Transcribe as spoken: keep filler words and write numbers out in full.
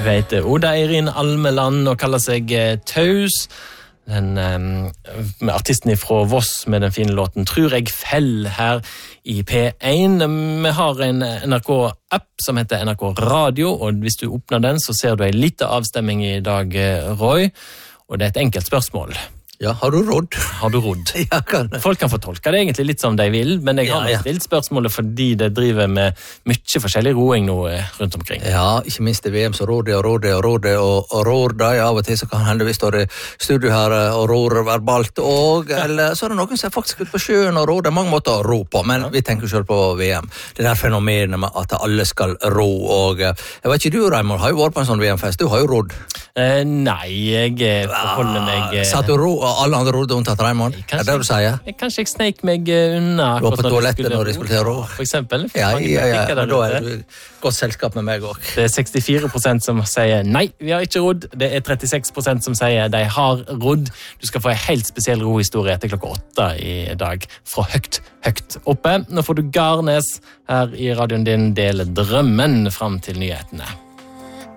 heter Oda Eirin Almeland og kaller seg Taus. Den um, artisten fra Voss med den fine låten Tror jeg fell her i P én. Vi har en N R K-app som heter N R K Radio, og hvis du åpner den så ser du en liten avstemming i dag, Roy, og det er et enkelt spørsmål. Ja, har du råd? Har du råd? Ja, kan det. Folk kan få tolke det egentlig litt som de vil, men jeg har Ja, ja. stilt spørsmålet fordi det driver med mye forskjellig roing nå rundt omkring. Ja, ikke minst i V M så rår det og rår det og rår det og, og rår det. Av og til så kan hende vi står i studio her og rår verbalt, og eller så er det noen som er faktisk ute på sjøen og rår. Det er mange måter å ro på, men vi tenker selv på V M. Det der fenomenet med at alle skal ro, og jeg vet ikke, du Raimond har jo vært på en sånn V M-fest, du har jo råd. Eh, nei, jeg eh, forholder meg... Eh, Satt du ro, og alle andre rodde unntatt Raimond? Er det det du sier? Jeg, kanskje jeg sneik meg eh, unna. Du var på akkurat toalettet når de skulle til å ro? For eksempel. Ja, Mange ja, ja, fikk jeg der men da er ute. du godt selskap med meg også. Det er sekstifire prosent som sier nei, vi har ikke rodd. Det er trettiseks prosent som sier de har rodd. Du skal få en helt spesiell rohistorie etter klokka åtte i dag, fra høgt, høgt oppe. Nå får du Garnes her i radioen din dele drømmen frem til nyhetene.